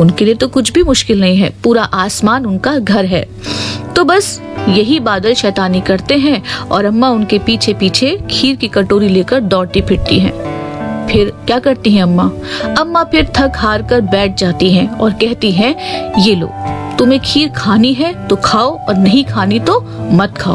उनके लिए तो कुछ भी मुश्किल नहीं है, पूरा आसमान उनका घर है। तो बस यही बादल शैतानी करते हैं और अम्मा उनके पीछे पीछे खीर की कटोरी लेकर दौड़ती फिरती हैं। फिर क्या करती हैं अम्मा फिर थक हार कर बैठ जाती हैं और कहती हैं, ये लो, तुम्हें खीर खानी है तो खाओ और नहीं खानी तो मत खाओ।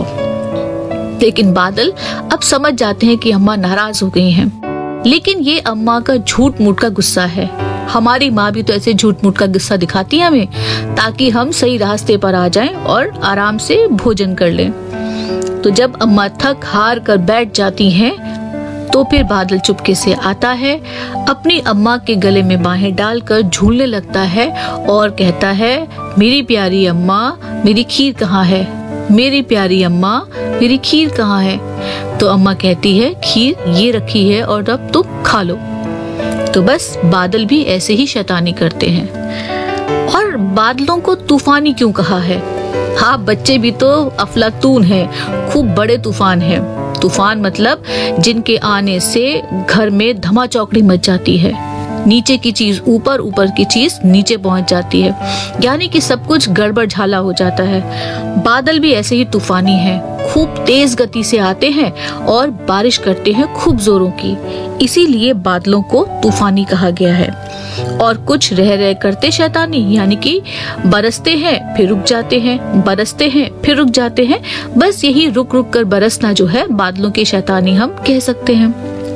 लेकिन बादल अब समझ जाते हैं कि अम्मा नाराज हो गई हैं। लेकिन ये अम्मा का झूठ मूठ का गुस्सा है। हमारी माँ भी तो ऐसे झूठ मूठ का गुस्सा दिखाती है हमें, ताकि हम सही रास्ते पर आ जाएं और आराम से भोजन कर लें। तो जब अम्मा थक हार कर बैठ जाती हैं, तो फिर बादल चुपके से आता है, अपनी अम्मा के गले में बाहें डालकर झूलने लगता है और कहता है, मेरी प्यारी अम्मा, मेरी खीर कहाँ है? मेरी प्यारी अम्मा, मेरी खीर कहाँ है? तो अम्मा कहती है, खीर ये रखी है और अब तुम खा लो। तो बस बादल भी ऐसे ही शैतानी करते हैं। और बादलों को तूफानी क्यों कहा है? हाँ, बच्चे भी तो अफलातून हैं, खूब बड़े तूफान हैं। तूफान मतलब जिनके आने से घर में धमाचौकड़ी मच जाती है, नीचे की चीज ऊपर, ऊपर की चीज नीचे पहुंच जाती है, यानी कि सब कुछ गड़बड़ झाला हो जाता है। बादल भी ऐसे ही तूफानी हैं, खूब तेज गति से आते हैं और बारिश करते हैं खूब जोरों की, इसीलिए बादलों को तूफानी कहा गया है। और कुछ रह रह करते शैतानी, यानी कि बरसते हैं फिर रुक जाते हैं, बरसते हैं फिर रुक जाते हैं। बस यही रुक रुक कर बरसना जो है बादलों की शैतानी हम कह सकते हैं।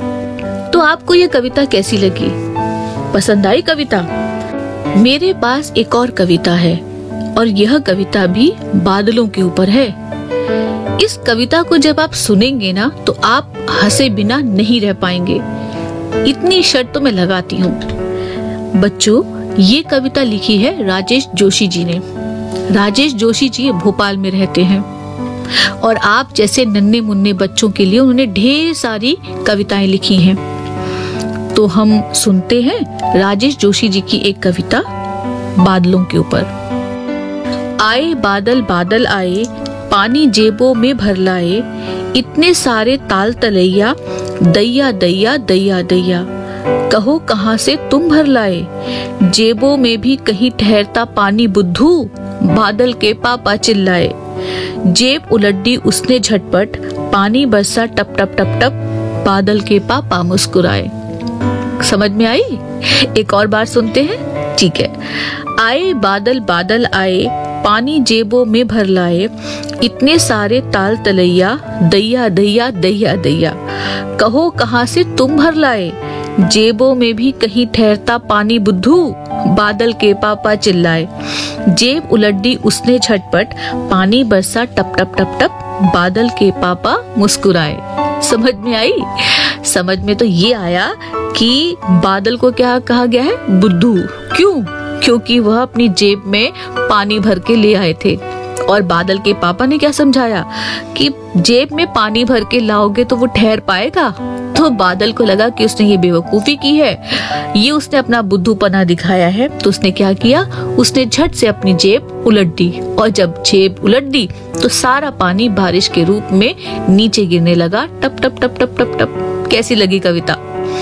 तो आपको ये कविता कैसी लगी? पसंद आई कविता? मेरे पास एक और कविता है और यह कविता भी बादलों के ऊपर है। इस कविता को जब आप सुनेंगे ना, तो आप हंसे बिना नहीं रह पाएंगे, इतनी शर्त तो मैं लगाती हूँ। बच्चों, ये कविता लिखी है राजेश जोशी जी ने। राजेश जोशी जी भोपाल में रहते हैं और आप जैसे नन्हे मुन्ने बच्चों के लिए उन्होंने ढेर सारी कविताएं लिखी हैं। तो हम सुनते हैं राजेश जोशी जी की एक कविता बादलों के ऊपर। आए बादल बादल आए, पानी जेबों में भर लाए, इतने सारे ताल तलैया, दैया दैया दैया दैया, कहो कहाँ से तुम भर लाए, जेबों में भी कहीं ठहरता पानी बुद्धू, बादल के पापा चिल्लाए, जेब उलट दी उसने झटपट, पानी बरसा टप टप टप टप, बादल के पापा मुस्कुराए। समझ में आई? एक और बार सुनते हैं, ठीक है। आए बादल बादल आए, पानी जेबों में भर लाए, इतने सारे ताल तलैया, दैया दैया दैया दैया, कहो कहाँ से तुम भर लाए, जेबों में भी कहीं ठहरता पानी बुद्धू, बादल के पापा चिल्लाए, जेब उलट दी उसने झटपट, पानी बरसा टप टप टप टप, बादल के पापा मुस्कुराए। समझ में आई? समझ में तो ये आया कि बादल को क्या कहा गया है? बुद्धू। क्यों? क्योंकि वह अपनी जेब में पानी भर के ले आए थे। और बादल के पापा ने क्या समझाया कि जेब में पानी भर के लाओगे तो वो ठहर पाएगा। तो बादल को लगा कि उसने ये बेवकूफी की है, ये उसने अपना बुद्धूपना दिखाया है। तो उसने क्या किया? उसने झट से अपनी जेब उलट दी, और जब जेब उलट दी तो सारा पानी बारिश के रूप में नीचे गिरने लगा, टप टप टप टप टप टप। कैसी लगी कविता?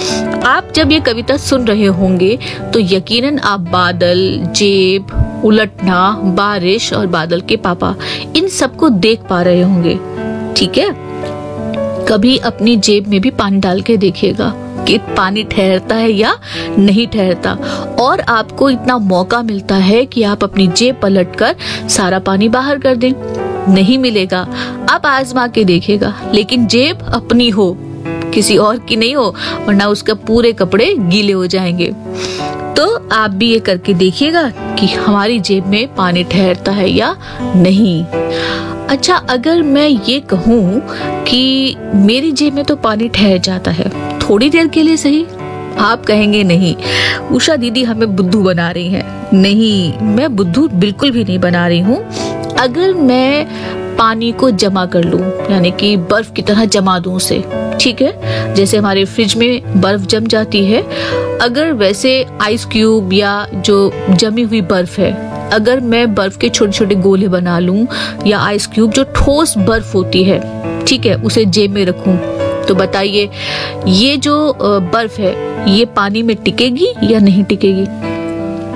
आप जब ये कविता सुन रहे होंगे तो यकीनन आप बादल, जेब, उलटना, बारिश और बादल के पापा, इन सबको देख पा रहे होंगे। ठीक है, कभी अपनी जेब में भी पानी डाल के देखिएगा कि पानी ठहरता है या नहीं ठहरता। और आपको इतना मौका मिलता है कि आप अपनी जेब पलटकर सारा पानी बाहर कर दें। नहीं मिलेगा, आप आजमा के देखिएगा, लेकिन जेब अपनी हो, किसी और की नहीं हो, वरना उसके पूरे कपड़े गीले हो जाएंगे। तो आप भी ये करके देखिएगा कि हमारी जेब में पानी ठहरता है या नहीं। अच्छा, अगर मैं ये कहूँ कि मेरी जेब में तो पानी ठहर जाता है थोड़ी देर के लिए सही, आप कहेंगे नहीं उषा दीदी हमें बुद्धू बना रही हैं। नहीं, मैं बुद्धू बिल्कुल भी नहीं बना रही हूँ। अगर मैं पानी को जमा कर लूं, यानी कि बर्फ की तरह जमा दूं उसे, ठीक है, जैसे हमारे फ्रिज में बर्फ जम जाती है, अगर वैसे आइस क्यूब या जो जमी हुई बर्फ है, अगर मैं बर्फ के छोटे छोटे गोले बना लूं, या आइस क्यूब जो ठोस बर्फ होती है, ठीक है, उसे जेब में रखूं, तो बताइए ये जो बर्फ है ये पानी में टिकेगी या नहीं टिकेगी?